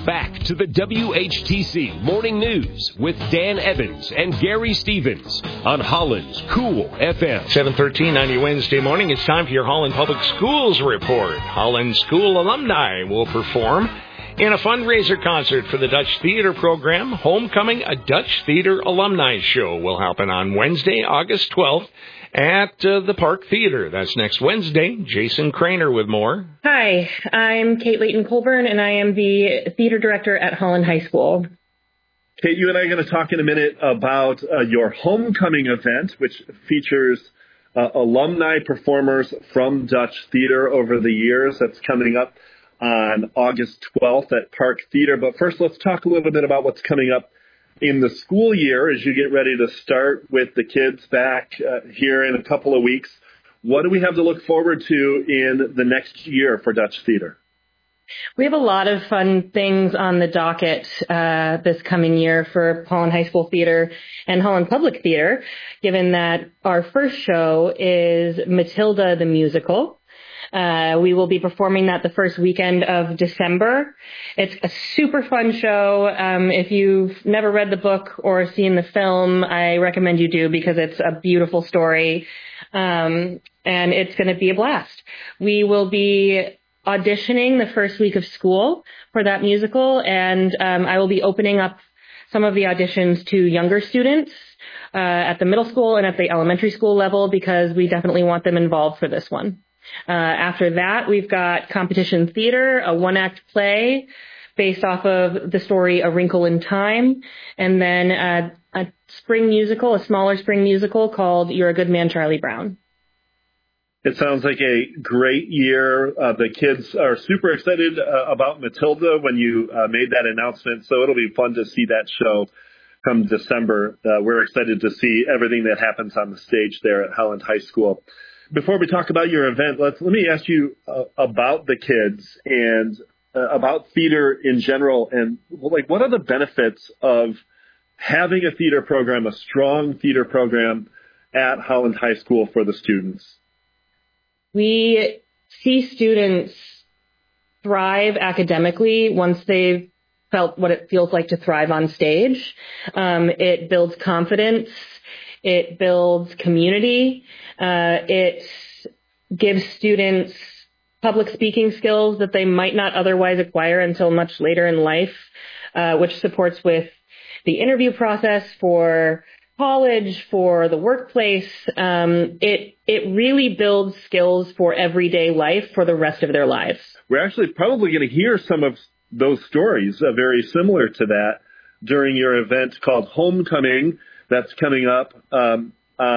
Back to the WHTC Morning News with Dan Evans and Gary Stevens on Holland's Cool FM. 7:13 Wednesday morning. It's time for your Holland Public Schools report. Holland School alumni will perform in a fundraiser concert for the Dutch Theater program. Homecoming, a Dutch Theater alumni show will happen on Wednesday, August 12th at the Park Theater. That's next Wednesday. Jason Craner with more. Hi, I'm Kate Layton-Colburn, and I am the theater director at Holland High School. Kate, you and I are going to talk in a minute about your homecoming event, which features alumni performers from Dutch Theater over the years. That's coming up on August 12th at Park Theater. But first, let's talk a little bit about what's coming up in the school year as you get ready to start with the kids back here in a couple of weeks. What do we have to look forward to in the next year for Dutch Theater? We have a lot of fun things on the docket this coming year for Holland High School Theater and Holland Public Theater, given that our first show is Matilda the Musical. We will be performing that the first weekend of December. It's a super fun show. If you've never read the book or seen the film, I recommend you do because it's a beautiful story. And it's going to be a blast. We will be auditioning the first week of school for that musical, and I will be opening up some of the auditions to younger students at the middle school and at the elementary school level because we definitely want them involved for this one. After that, we've got competition theater, a one-act play based off of the story A Wrinkle in Time, and then a spring musical, a smaller spring musical called You're a Good Man, Charlie Brown. It sounds like a great year. The kids are super excited about Matilda when you made that announcement, so it'll be fun to see that show come December. We're excited to see everything that happens on the stage there at Holland High School. Before we talk about your event, let me ask you about the kids and about theater in general, and what are the benefits of having a theater program, a strong theater program at Holland High School for the students? We see students thrive academically once they've felt what it feels like to thrive on stage. It builds confidence. It builds community. It gives students public speaking skills that they might not otherwise acquire until much later in life, which supports with the interview process for college, for the workplace. It really builds skills for everyday life for the rest of their lives. We're actually probably going to hear some of those stories very similar to that during your event called Homecoming. That's coming up on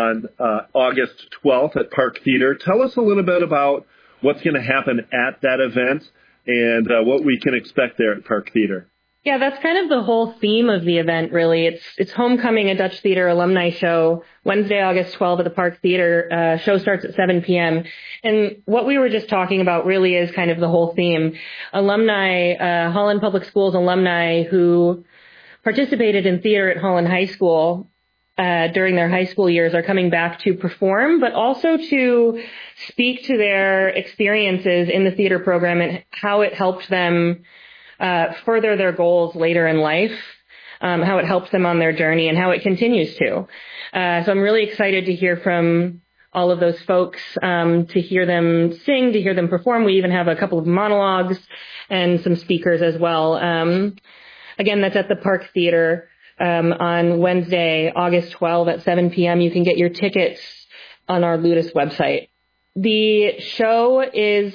August 12th at Park Theater. Tell us a little bit about what's going to happen at that event and what we can expect there at Park Theater. Yeah, that's kind of the whole theme of the event, really. It's Homecoming, a Dutch Theater alumni show, Wednesday, August 12th at the Park Theater. Show starts at 7 p.m. And what we were just talking about really is kind of the whole theme. Alumni, Holland Public Schools alumni who participated in theater at Holland High School during their high school years are coming back to perform, but also to speak to their experiences in the theater program and how it helped them further their goals later in life, how it helps them on their journey and how it continues to. So I'm really excited to hear from all of those folks, to hear them sing, to hear them perform. We even have a couple of monologues and some speakers as well. Again, that's at the Park Theater on Wednesday, August 12th at 7 p.m. You can get your tickets on our Ludus website. The show is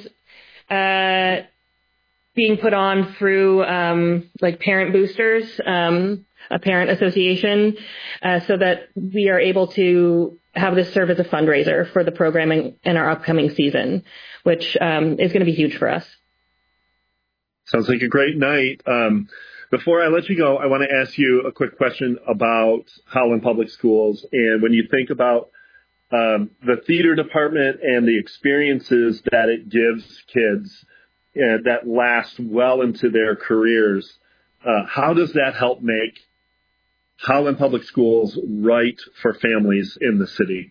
being put on through Parent Boosters, a parent association, so that we are able to have this serve as a fundraiser for the programming in our upcoming season, which is going to be huge for us. Sounds like a great night. Before I let you go, I want to ask you a quick question about Holland Public Schools. And when you think about the theater department and the experiences that it gives kids that last well into their careers, how does that help make Holland Public Schools right for families in the city?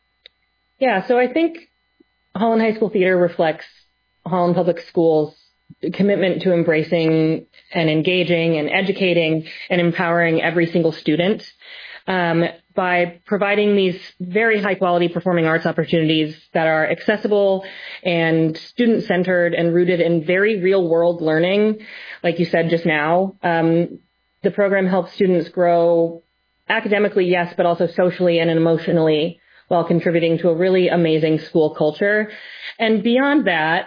Yeah, so I think Holland High School Theater reflects Holland Public Schools' commitment to embracing and engaging and educating and empowering every single student by providing these very high-quality performing arts opportunities that are accessible and student-centered and rooted in very real-world learning. Like you said just now, the program helps students grow academically, yes, but also socially and emotionally while contributing to a really amazing school culture. And beyond that,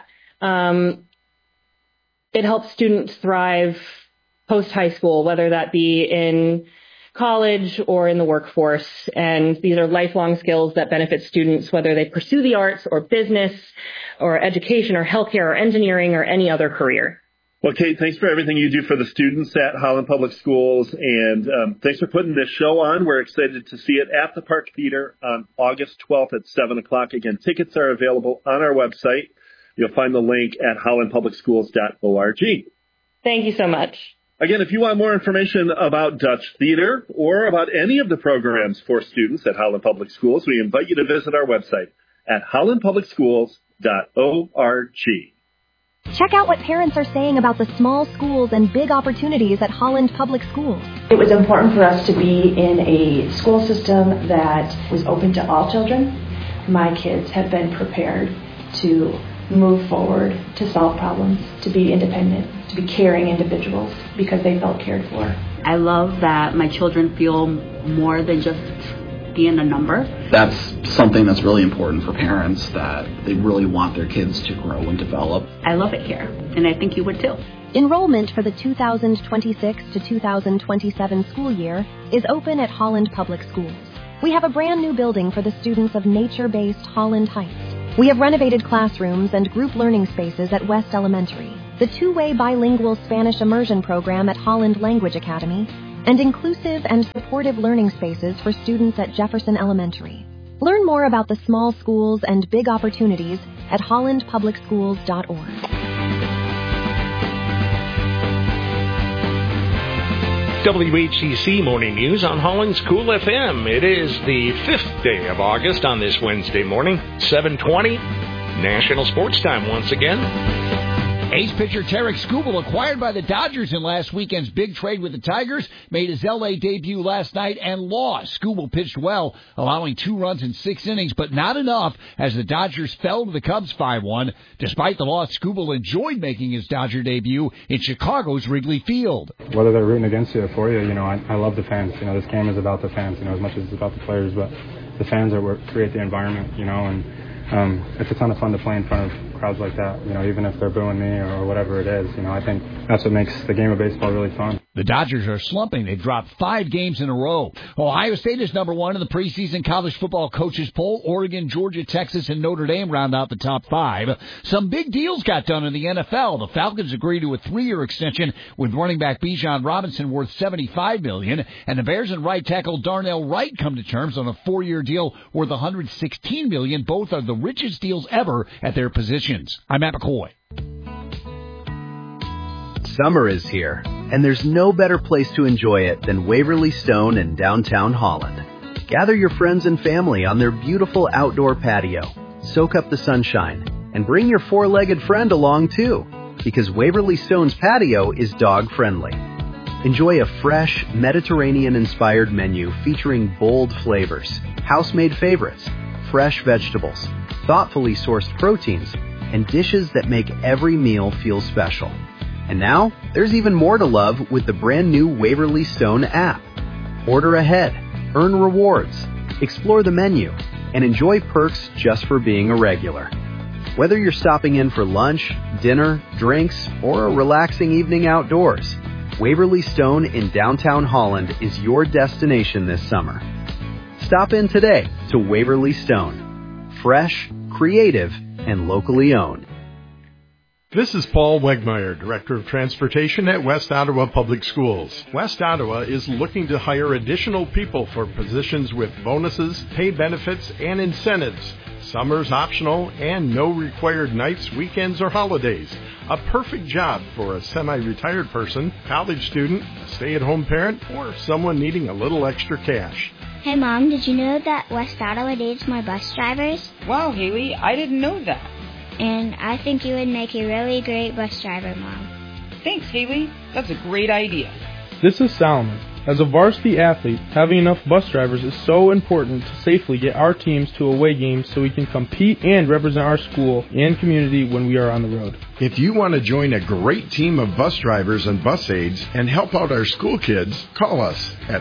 it helps students thrive post-high school, whether that be in college or in the workforce. And these are lifelong skills that benefit students, whether they pursue the arts or business or education or healthcare or engineering or any other career. Well, Kate, thanks for everything you do for the students at Holland Public Schools, and thanks for putting this show on. We're excited to see it at the Park Theater on August 12th at 7 o'clock. Again, tickets are available on our website. You'll find the link at hollandpublicschools.org. Thank you so much. Again, if you want more information about Dutch Theater or about any of the programs for students at Holland Public Schools, we invite you to visit our website at hollandpublicschools.org. Check out what parents are saying about the small schools and big opportunities at Holland Public Schools. It was important for us to be in a school system that was open to all children. My kids have been prepared to move forward, to solve problems, to be independent, to be caring individuals because they felt cared for. I love that my children feel more than just being a number. That's something that's really important for parents, that they really want their kids to grow and develop. I love it here, and I think you would too. Enrollment for the 2026 to 2027 school year is open at Holland Public Schools. We have a brand new building for the students of nature-based Holland Heights. We have renovated classrooms and group learning spaces at West Elementary, the two-way bilingual Spanish immersion program at Holland Language Academy, and inclusive and supportive learning spaces for students at Jefferson Elementary. Learn more about the small schools and big opportunities at hollandpublicschools.org. WHCC Morning News on Holland's Cool FM. It is the 5th day of August on this Wednesday morning, 7:20. National Sports Time once again. Ace pitcher Tarek Skubal, acquired by the Dodgers in last weekend's big trade with the Tigers, made his L.A. debut last night and lost. Skubal pitched well, allowing 2 runs in 6 innings, but not enough as the Dodgers fell to the Cubs 5-1. Despite the loss, Skubal enjoyed making his Dodger debut in Chicago's Wrigley Field. Whether they're rooting against you or for you, I love the fans. This game is about the fans, as much as it's about the players, but the fans are what create the environment, and it's a ton of fun to play in front of crowds like that, even if they're booing me or whatever it is. I think that's what makes the game of baseball really fun. The Dodgers are slumping. They've dropped 5 games in a row. Ohio State is number 1 in the preseason college football coaches poll. Oregon, Georgia, Texas, and Notre Dame round out the top 5. Some big deals got done in the NFL. The Falcons agreed to a 3-year extension with running back Bijan Robinson worth $75 million, and the Bears and right tackle Darnell Wright come to terms on a 4-year deal worth $116 million. Both are the richest deals ever at their positions. I'm Matt McCoy. Summer is here, and there's no better place to enjoy it than Waverly Stone in downtown Holland. Gather your friends and family on their beautiful outdoor patio, soak up the sunshine, and bring your 4-legged friend along too, because Waverly Stone's patio is dog-friendly. Enjoy a fresh, Mediterranean-inspired menu featuring bold flavors, house-made favorites, fresh vegetables, thoughtfully sourced proteins, and dishes that make every meal feel special. And now, there's even more to love with the brand new Waverly Stone app. Order ahead, earn rewards, explore the menu, and enjoy perks just for being a regular. Whether you're stopping in for lunch, dinner, drinks, or a relaxing evening outdoors, Waverly Stone in downtown Holland is your destination this summer. Stop in today to Waverly Stone. Fresh, creative, and locally owned. This is Paul Wegmeyer, Director of Transportation at West Ottawa Public Schools. West Ottawa is looking to hire additional people for positions with bonuses, pay benefits, and incentives. Summer's optional and no required nights, weekends, or holidays. A perfect job for a semi-retired person, college student, a stay-at-home parent, or someone needing a little extra cash. Hey Mom, did you know that West Ottawa needs more bus drivers? Wow, Haley, I didn't know that. and I think you would make a really great bus driver, Mom. Thanks, Haley. That's a great idea. This is Solomon. As a varsity athlete, having enough bus drivers is so important to safely get our teams to away games so we can compete and represent our school and community when we are on the road. If you want to join a great team of bus drivers and bus aides and help out our school kids, call us at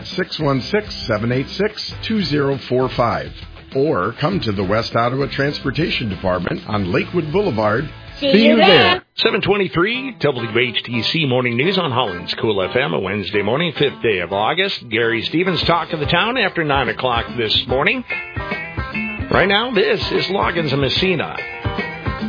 616-786-2045 or come to the West Ottawa Transportation Department on Lakewood Boulevard. See you there. 723 WHTC Morning News on Holland's Cool FM, a Wednesday morning, 5th day of August. Gary Stevens, Talk of the Town after 9 o'clock this morning. Right now, this is Loggins and Messina.